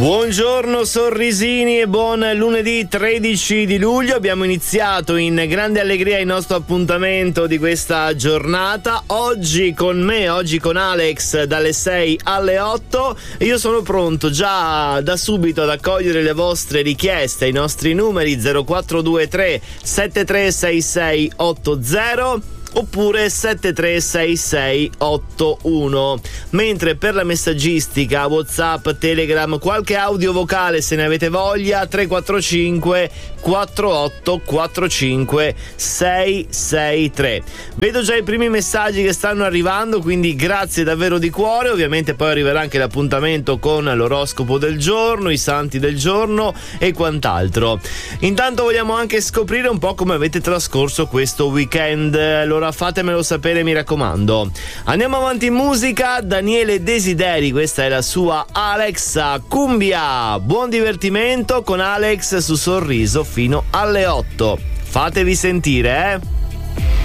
Buongiorno sorrisini e buon lunedì 13 di luglio. Abbiamo iniziato in grande allegria il nostro appuntamento di questa giornata. Oggi con Alex dalle 6 alle 8. E io sono pronto già da subito ad accogliere le vostre richieste ai nostri numeri 0423 736680 oppure 736681, mentre per la messaggistica, WhatsApp, Telegram, qualche audio vocale se ne avete voglia, 345 48 45 663. Vedo già i primi messaggi che stanno arrivando, quindi grazie davvero di cuore. Ovviamente poi arriverà anche l'appuntamento con l'oroscopo del giorno, i santi del giorno e quant'altro. Intanto vogliamo anche scoprire un po' come avete trascorso questo weekend. Allora fatemelo sapere, mi raccomando. Andiamo avanti in musica. Daniele Desideri, questa è la sua Alexa Cumbia. Buon divertimento con Alex su Sorriso fino alle 8. Fatevi sentire,